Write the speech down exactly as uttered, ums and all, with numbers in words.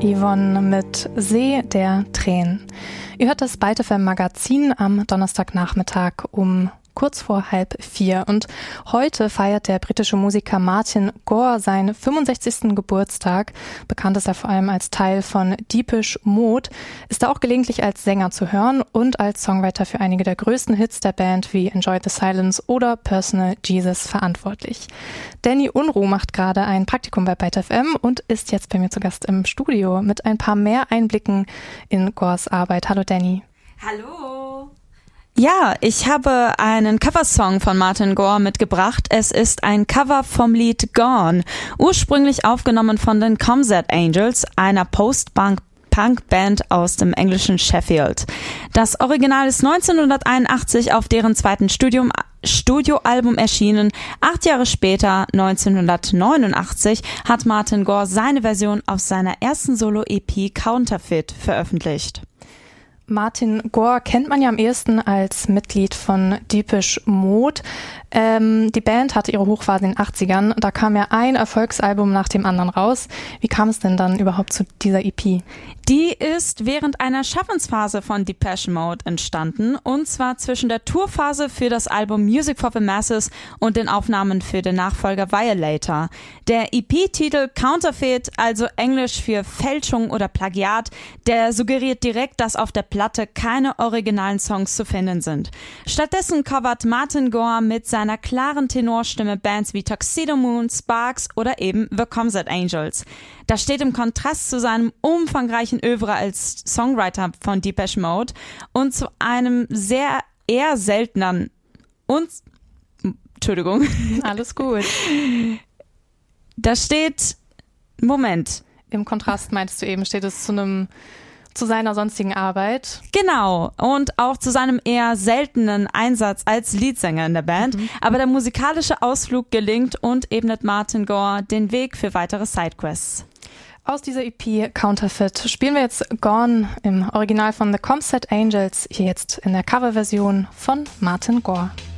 Yvonne mit See der Tränen. Ihr hört das Byte F M Magazin am Donnerstagnachmittag um kurz vor halb vier. Und heute feiert der britische Musiker Martin Gore seinen fünfundsechzigsten Geburtstag. Bekannt ist er vor allem als Teil von Depeche Mode, ist er auch gelegentlich als Sänger zu hören und als Songwriter für einige der größten Hits der Band wie Enjoy the Silence oder Personal Jesus verantwortlich. Danny Unruh macht gerade ein Praktikum bei Byte F M und ist jetzt bei mir zu Gast im Studio mit ein paar mehr Einblicken in Gores Arbeit. Hallo Danny. Hallo. Ja, ich habe einen Coversong von Martin Gore mitgebracht. Es ist ein Cover vom Lied Gone, ursprünglich aufgenommen von den Comset Angels, einer Post-Punk-Band aus dem englischen Sheffield. Das Original ist neunzehnhunderteinundachtzig auf deren zweiten Studium Studioalbum erschienen. Acht Jahre später, neunzehnhundertneunundachtzig, hat Martin Gore seine Version auf seiner ersten Solo-E P Counterfeit veröffentlicht. Martin Gore kennt man ja am ehesten als Mitglied von Depeche Mode. Ähm, die Band hatte ihre Hochphase in den achtzigern. Da kam ja ein Erfolgsalbum nach dem anderen raus. Wie kam es denn dann überhaupt zu dieser E P? Die ist während einer Schaffensphase von Depeche Mode entstanden, und zwar zwischen der Tourphase für das Album Music for the Masses und den Aufnahmen für den Nachfolger Violator. Der E P-Titel Counterfeit, also Englisch für Fälschung oder Plagiat, der suggeriert direkt, dass auf der Platte keine originalen Songs zu finden sind. Stattdessen covert Martin Gore mit seiner klaren Tenorstimme Bands wie Tuxedo Moon, Sparks oder eben The Comset Angels. Das steht im Kontrast zu seinem umfangreichen Övre als Songwriter von Depeche Mode und zu einem sehr eher seltenen und Entschuldigung. Alles gut. Da steht Moment. Im Kontrast meinst du eben, steht es zu einem zu seiner sonstigen Arbeit. Genau, und auch zu seinem eher seltenen Einsatz als Leadsänger in der Band. Mhm. Aber der musikalische Ausflug gelingt und ebnet Martin Gore den Weg für weitere Sidequests. Aus dieser E P Counterfeit spielen wir jetzt Gone im Original von The Comset Angels, hier jetzt in der Coverversion von Martin Gore.